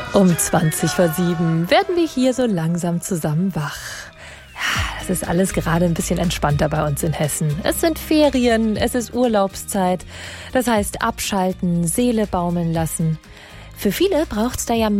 Um 7:20 werden wir hier so langsam zusammen wach. Ja, das ist alles gerade ein bisschen entspannter bei uns in Hessen. Es sind Ferien, es ist Urlaubszeit. Das heißt abschalten, Seele baumeln lassen. Für viele braucht's da ja